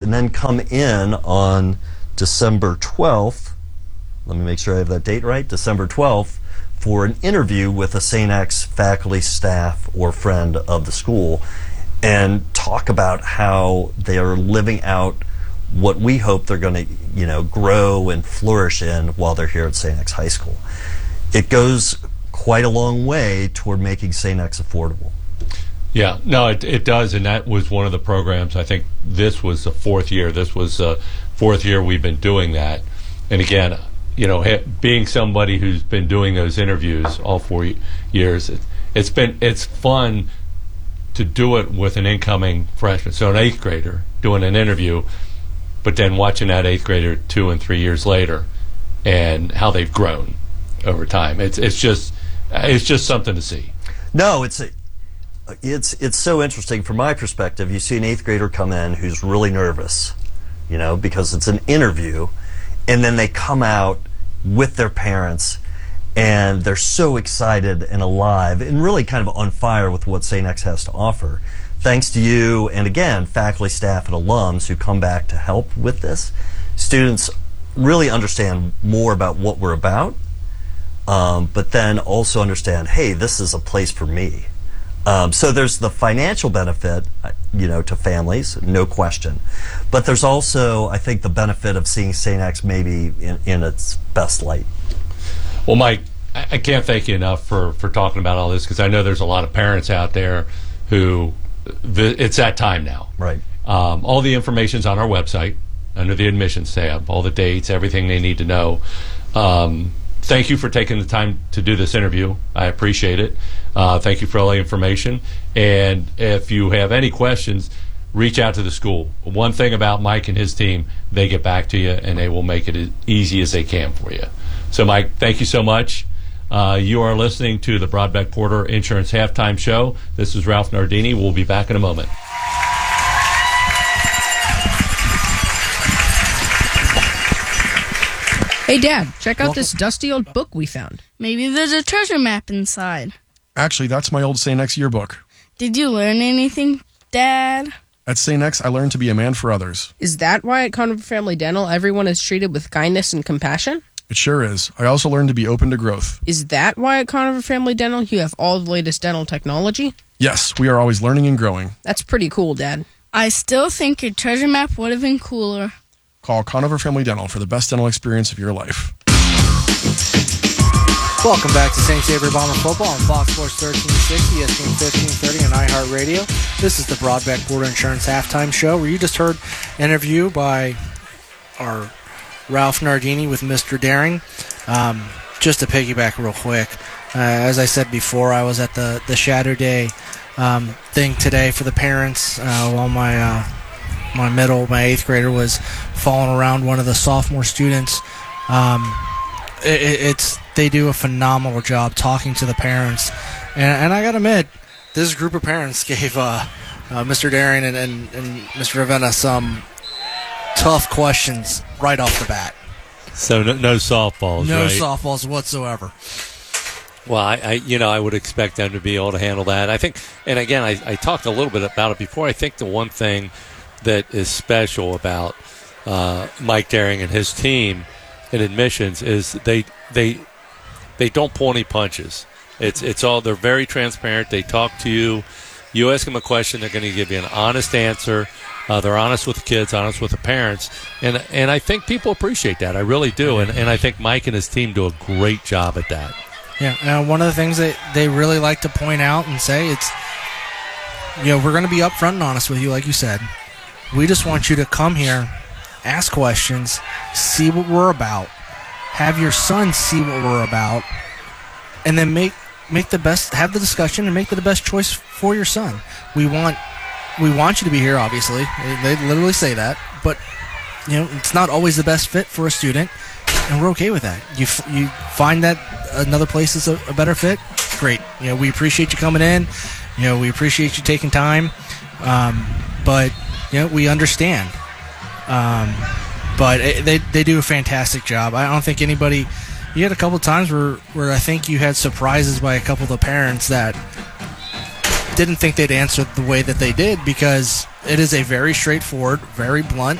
and then come in on December 12th. Let me make sure I have that date right. December 12th for an interview with a St. X faculty, staff, or friend of the school, and talk about how they are living out what we hope they're going to, grow and flourish in while they're here at St. X High School. It goes quite a long way toward making St. X affordable. Yeah, no, it does, and that was one of the programs. I think this was the fourth year. This was the fourth year we've been doing that. And again, being somebody who's been doing those interviews all 4 years, it's fun to do it with an incoming freshman, so an 8th grader doing an interview, but then watching that 8th grader 2 and 3 years later and how they've grown over time. It's just something to see. No, it's so interesting from my perspective. You see an 8th grader come in who's really nervous, because it's an interview, and then they come out with their parents and they're so excited and alive and really kind of on fire with what St. X has to offer. Thanks to you and, again, faculty, staff, and alums who come back to help with this, students really understand more about what we're about, but then also understand, hey, this is a place for me. So there's the financial benefit, to families, no question. But there's also, I think, the benefit of seeing St. X maybe in its best light. Well, Mike, I can't thank you enough for talking about all this, because I know there's a lot of parents out there who it's that time now. Right. All the information's on our website under the admissions tab, all the dates, everything they need to know. Thank you for taking the time to do this interview. I appreciate it. Thank you for all the information. And if you have any questions, reach out to the school. One thing about Mike and his team, they get back to you, and they will make it as easy as they can for you. So, Mike, thank you so much. You are listening to the Broadbeck Porter Insurance Halftime Show. This is Ralph Nardini. We'll be back in a moment. Hey, Dad, check out this dusty old book we found. Maybe there's a treasure map inside. Actually, that's my old St. X yearbook. Did you learn anything, Dad? At St. X, I learned to be a man for others. Is that why at Conover Family Dental everyone is treated with kindness and compassion? It sure is. I also learned to be open to growth. Is that why at Conover Family Dental you have all the latest dental technology? Yes, we are always learning and growing. That's pretty cool, Dad. I still think your treasure map would have been cooler. Call Conover Family Dental for the best dental experience of your life. Welcome back to St. Xavier Bomber Football on Fox Sports 1360, ESPN 1530, and iHeartRadio. This is the Broadbeck Porter Insurance Halftime Show, where you just heard an interview by our Ralph Nardini with Mr. Daring. Just to piggyback real quick, as I said before, I was at the Shatter Day thing today for the parents while my 8th grader was following around one of the sophomore students. They do a phenomenal job talking to the parents, and I gotta admit, this group of parents gave Mr. Daring and Mr. Ravenna some tough questions right off the bat. So no softballs, no right? softballs whatsoever. Well, I would expect them to be able to handle that. I think, and again, I talked a little bit about it before. I think the one thing that is special about Mike Daring and his team in admissions is they don't pull any punches. It's all, they're very transparent. They talk to you. You ask them a question, they're going to give you an honest answer. They're honest with the kids, honest with the parents, and I think people appreciate that. I really do, and I think Mike and his team do a great job at that. Yeah, one of the things that they really like to point out and say, it's, we're going to be upfront and honest with you, like you said. We just want you to come here, ask questions, see what we're about, have your son see what we're about, and then make the best, have the discussion and make the best choice for your son. We want you to be here, obviously. They literally say that, but it's not always the best fit for a student, and we're okay with that. You find that another place is a better fit, great. We appreciate you coming in. We appreciate you taking time, but we understand. But they do a fantastic job. I don't think anybody. You had a couple of times where I think you had surprises by a couple of the parents that didn't think they'd answer the way that they did, because it is a very straightforward, very blunt,